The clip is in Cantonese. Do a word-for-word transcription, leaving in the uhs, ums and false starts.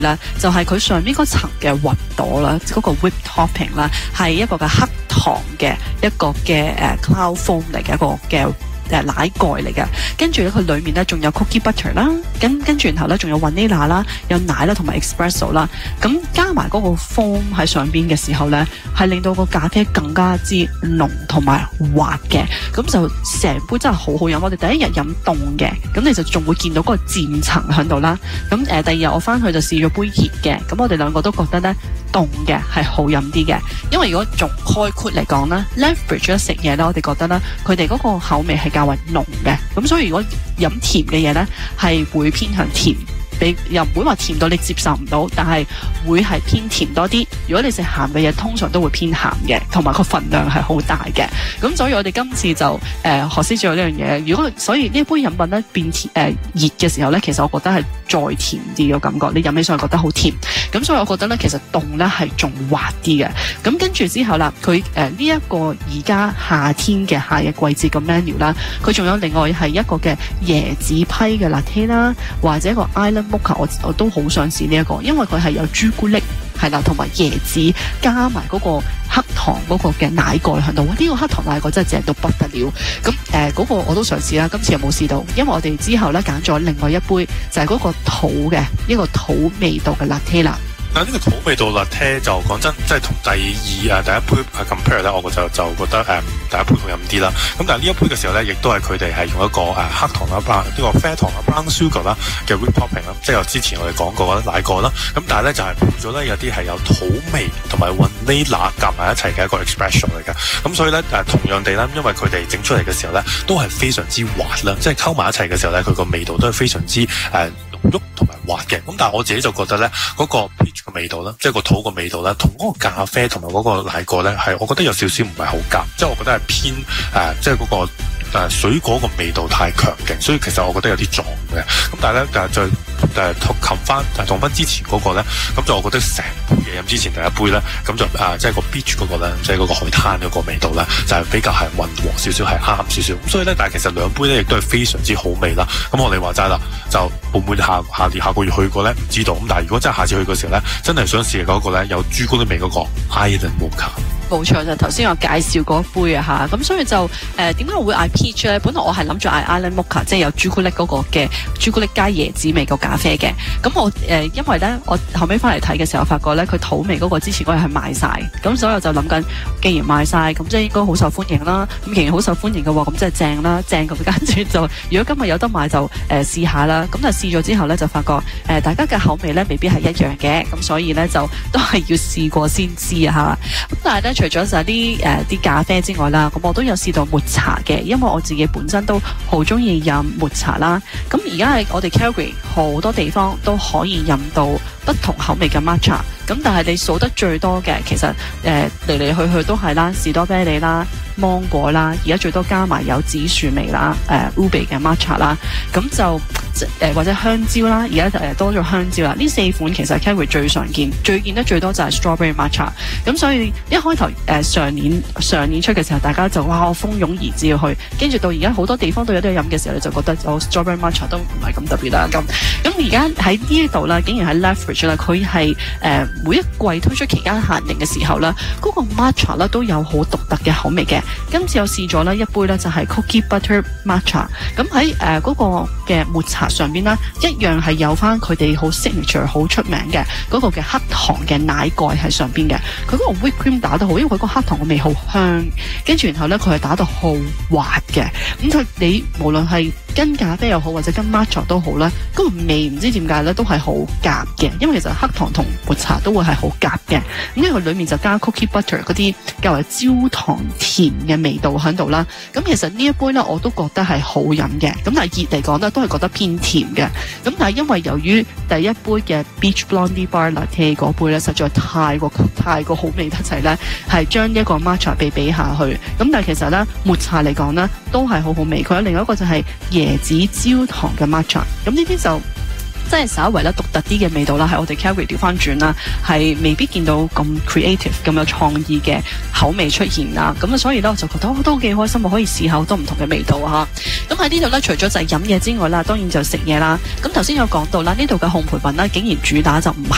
咧，就係、是、佢上面嗰層嘅雲朵啦，嗰、那個 whip topping 啦，係一個嘅黑糖嘅一個嘅誒 cloud foam 嚟嘅一個嘅誒奶蓋嚟嘅，跟住咧佢裏面咧仲有 cookie butter 啦，跟跟住然後咧仲有 vanilla 啦，有奶啦同埋 espresso 啦，咁加埋嗰個 foam 喺上邊嘅時候咧，係令到個咖啡更加之濃同埋滑嘅，咁就成杯真係好好飲。我哋第一日飲凍嘅，咁你就仲會見到嗰個漸層喺度啦。咁誒、呃、第二日我翻去就試咗杯熱嘅，咁我哋兩個都覺得咧凍嘅係好飲啲嘅，因為如果仲開闊嚟講咧 Lethbridge 咧食嘢咧，我哋覺得咧佢哋嗰個口味係較為濃嘅，咁所以如果飲甜嘅嘢咧係會偏向甜。你又唔會話甜到你接受唔到，但係會係偏甜多啲。如果你食鹹嘅嘢，通常都會偏鹹嘅，同埋個份量係好大嘅。咁所以我哋今次就誒、呃、學識咗呢樣嘢。如果所以呢一杯飲品咧變甜誒、呃、熱嘅時候咧，其實我覺得係再甜啲嘅感覺。你飲起上嚟覺得好甜。咁所以我覺得咧，其實凍咧係仲滑啲嘅。咁跟住之後啦，佢誒呢一個而家夏天嘅夏日季節嘅 menu 啦，佢仲有另外係一個嘅椰子批嘅 latte 啦，或者一個 island mocha， 我我都好想試呢一個，因為佢係有朱古力係啦，同埋椰子加埋嗰個黑糖嗰個嘅奶蓋喺度。呢、這個黑糖奶蓋真係正到不得了。咁誒嗰個我都想試啦，今次又冇試到，因為我哋之後咧揀咗另外一杯就係、是、嗰個土嘅一個土味道嘅 latte 啦。 嗱，呢個土味道 latte 就講真，即係同第二啊第一杯 compare 咧，我就就覺得誒、嗯、第一杯好飲啲啦。咁但係呢一杯嘅時候咧，亦都係佢哋係用一個誒、啊、黑糖啦、brown 呢個啡糖啦、brown sugar 啦嘅 whip topping 啦，即係之前我哋講過嘅奶蓋啦。咁但係咧就係、是、配咗咧有啲係有土味同埋 vanilla 夾埋一齊嘅一個 expression 嚟嘅。咁所以咧誒、啊、同樣地啦，因為佢哋整出嚟嘅時候咧都係非常之滑啦，即係溝埋一齊嘅時候咧，佢個味道都係非常之誒濃郁同埋滑嘅。咁但係我自己就覺得咧嗰、那個 peach 嘅味道啦，即係個土個味道咧，同嗰個咖啡同埋嗰個奶蓋咧，係我覺得有少少唔係好夾，即係我覺得係偏誒、呃，即係嗰、那個誒、呃、水果個味道太強勁，所以其實我覺得有啲撞嘅。咁但係咧，但係再誒同冚翻，但係同翻之前嗰個咧，咁就我覺得成杯嘢飲之前第一杯咧，咁就啊、呃，即係個 beach 嗰個咧，即係嗰個海灘嗰個味道咧，就係、是、比較係溫和少少，係啱少少。咁所以咧，但係其實兩杯咧亦都係非常之好味啦。咁我哋話齋啦，就會唔會下下年下個月去過咧？唔知道。咁但係如果真係下次去嘅時候咧，真係想試嗰個咧有朱古力味嗰個 Island Mocha。 冇錯，就頭先我介紹嗰杯啊嚇，咁所以就誒點解我會嗌 peach 咧？本來我係諗住嗌 Island Mocha，即係有朱古力嗰個嘅朱古力加椰子味個咖啡嘅。咁我誒、呃、因為咧，我後尾翻嚟睇嘅時候，發覺咧佢土味嗰個之前嗰日係賣晒，咁所以我就諗緊，既然賣晒，咁即係應該好受歡迎啦。咁既然好受歡迎嘅話，咁即係正啦，正咁跟住就，如果今日有得買就誒、呃、試下啦。咁但係試咗之後咧，就發覺誒、呃、大家嘅口味咧未必係一樣嘅，咁所以咧就都係要試過先知啊嚇。咁但係咧，除咗就係啲誒啲咖啡之外啦，咁我都有試到抹茶嘅，因為我自己本身都好中意飲抹茶啦。咁而家係我哋 Calgary 好多地方都可以飲到不同口味嘅 matcha， 咁但係你數得最多嘅，其實誒嚟嚟去去都係啦，士多啤梨啦、芒果啦，而家最多加埋有紫薯味啦、誒、呃、Ube 嘅 matcha 啦，咁就誒、呃、或者香蕉啦，而家誒多咗香蕉啦。呢四款其實 Calgary 最常見，最見得最多就係 strawberry matcha。咁所以一開頭誒、呃、上年上年出嘅時候，大家就哇我蜂擁而至去，跟住到而家好多地方都有得飲嘅時候，你就覺得哦 strawberry matcha 都唔係咁特別啦。咁咁而家喺呢一度啦，竟然喺 Lethbridge 啦，佢係誒每一季推出期間限定嘅時候啦，嗰、那個 matcha 啦都有好獨特嘅口味嘅。今次我試咗咧一杯咧就係 cookie butter matcha， 咁喺誒嗰個嘅抹茶上邊咧一樣係有翻佢哋好 signature 好出名嘅嗰個嘅黑糖嘅奶蓋喺上邊嘅，佢嗰個 whipped cream 打得好，因為佢個黑糖嘅味好香，跟住然後咧佢係打到好滑嘅，咁佢你無論係跟咖啡又好或者跟 matcha 都好啦，嗰、那個味唔知點解咧都係好夾嘅，因為其實黑糖同抹茶都會係好夾嘅，咁因為佢裏面就加 cookie butter 嗰啲較為焦糖甜嘅味道喺度啦，咁其實呢一杯咧我都覺得係好飲嘅，咁但係熱嚟講咧都係覺得偏甜嘅，咁但係因為由於第一杯嘅 Beach Blondie Bar Latte 嗰杯咧實在太過太過好味得滯咧，係將一個 matcha 比比下去，咁但係其實咧抹茶嚟講咧都係好好味，佢有另外一個就係椰子焦糖嘅 matcha， 咁呢啲就即係稍為咧獨特啲嘅味道啦，係我哋 Calgary 調翻轉啦，係未必見到咁 creative 咁有創意嘅口味出現啦。咁啊，所以咧我就覺得都幾開心，我可以試下好多唔同嘅味道啊！咁喺呢度咧，除咗就係飲嘢之外啦，當然就食嘢啦。咁頭先有講到啦，呢度嘅烘焙品咧，竟然主打就唔係